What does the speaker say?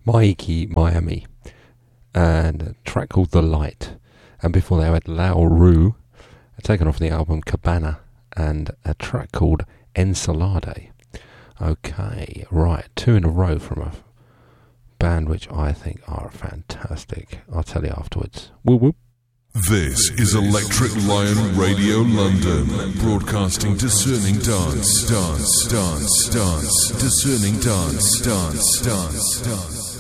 Mikey Miami, and a track called The Light. And before they had Lao Rue, taken off the album Cabana, and a track called Ensalade. Okay, right, 2 in a row from a band which I think are fantastic. I'll tell you afterwards. Whoop whoop. This is Electric Lion Radio London, broadcasting discerning dance, discerning dance.